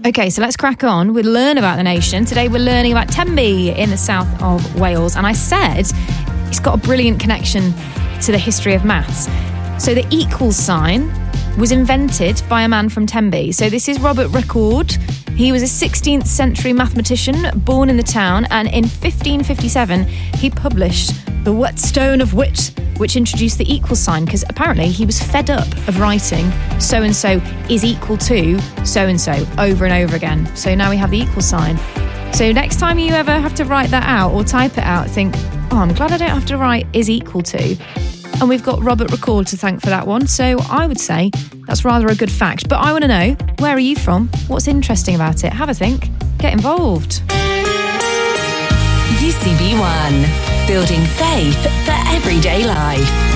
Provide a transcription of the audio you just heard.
Okay, so let's crack on. We'll learn about the nation. Today we're learning about Tenby in the south of Wales. And I said it's got a brilliant connection to the history of maths. So the equals sign was invented by a man from Tenby. So this is Robert Recorde. He was a 16th century mathematician born in the town, and in 1557 he published The Whetstone of Wit, which introduced the equal sign, because apparently he was fed up of writing so-and-so is equal to so-and-so over and over again. So now we have the equal sign. So next time you ever have to write that out or type it out, think, oh, I'm glad I don't have to write is equal to. And we've got Robert Recorde to thank for that one. So I would say that's rather a good fact. But I want to know, where are you from? What's interesting about it? Have a think. Get involved. UCB1, building faith for everyday life.